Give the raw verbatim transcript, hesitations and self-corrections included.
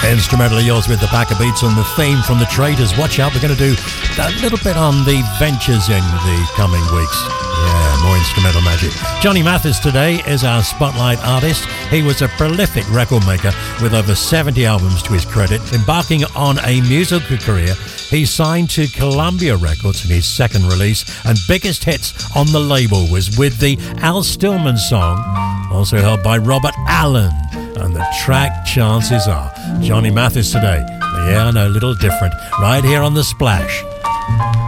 Instrumental of yours with the Pack of Beats and the theme from the Traders. Watch out, we're going to do a little bit on the Ventures in the coming weeks. Yeah, more instrumental magic. Johnny Mathis today is our spotlight artist. He was a prolific record maker with over seventy albums to his credit. Embarking on a musical career, he signed to Columbia Records in his second release, and biggest hits on the label was with the Al Stillman song, also held by Robert Allen, and the track Chances Are. Johnny Mathis today. Yeah, I know, a little different. Right here on The Splash.